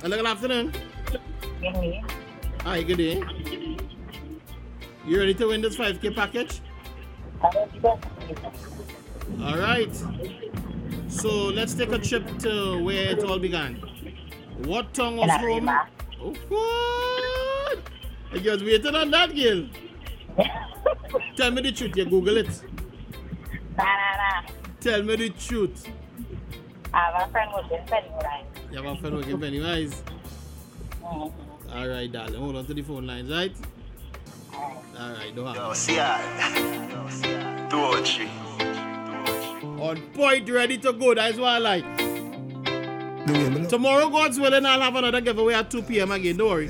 Hello, good afternoon. Good day. Hi, good day. You ready to win this 5K package? All right. So let's take a trip to where it all began. What tongue was home? River. Oh, what? I just waiting on that, girl. Tell me the truth. You Google it. Nah. Tell me the truth. I have a friend working Pennywise. You have a friend working Pennywise? Mm-hmm. All right, darling. Hold on to the phone lines, right? All right, don't Yo, hang. see ya. 203. On point, ready to go. That's what I like. Do you, Tomorrow, God's willing, I'll have another giveaway at 2 p.m. again. Don't worry.